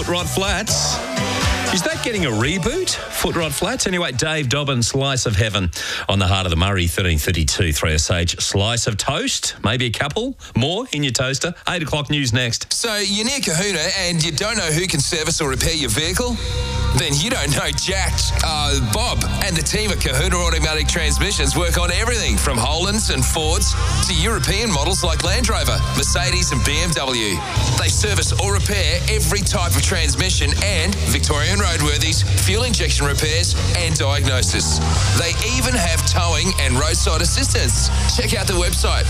Footrot Flats. Is that getting a reboot? Footrot Flats? Anyway, Dave Dobbin, Slice of Heaven on the heart of the Murray, 1332 3SH. Slice of toast, maybe a couple more in your toaster. 8 o'clock news next. So you're near Kahuna and you don't know who can service or repair your vehicle? Then you don't know Jack. Bob and the team at Kahuna Automatic Transmissions work on everything from Hollands and Fords to European models like Land Rover, Mercedes and BMW. They service or repair every type of transmission and Victorian roadworthies, fuel injection repairs and diagnosis. They even have towing and roadside assistance. Check out the website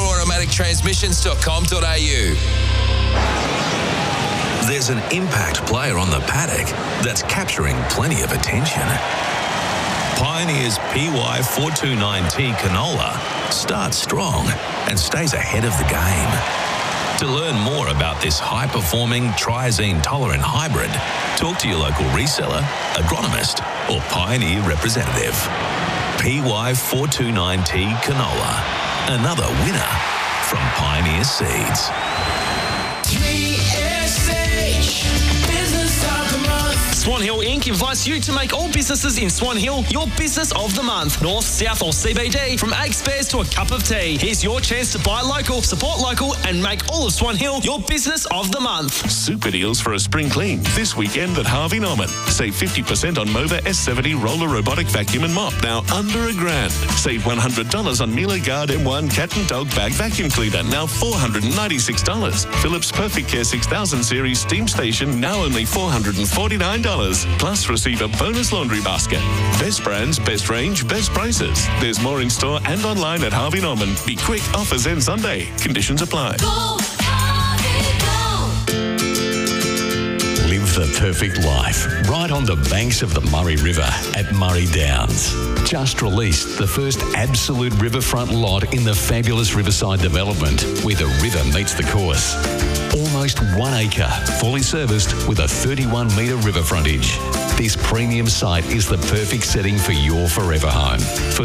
kahunaautomatictransmissions.com.au. There's an impact player on the paddock that's capturing plenty of attention. Pioneer's PY429T canola starts strong and stays ahead of the game. To learn more about this high-performing triazine-tolerant hybrid, talk to your local reseller, agronomist or Pioneer representative. PY429T canola, another winner from Pioneer Seeds. Swan Hill Inc. invites you to make all businesses in Swan Hill your business of the month. North, south or CBD, from egg spares to a cup of tea. Here's your chance to buy local, support local and make all of Swan Hill your business of the month. Super deals for a spring clean this weekend at Harvey Norman. Save 50% on Mova S70 roller robotic vacuum and mop, now under $1,000. Save $100 on Miele Guard M1 cat and dog bag vacuum cleaner, now $496. Philips Perfect Care 6000 series steam station, now only $449. Plus, receive a bonus laundry basket. Best brands, best range, best prices. There's more in store and online at Harvey Norman. Be quick, offers end Sunday. Conditions apply. Live the perfect life right on the banks of the Murray River at Murray Downs. Just released the first absolute riverfront lot in the fabulous Riverside development where the river meets the course. Almost 1 acre, fully serviced with a 31-metre river frontage. This premium site is the perfect setting for your forever home. For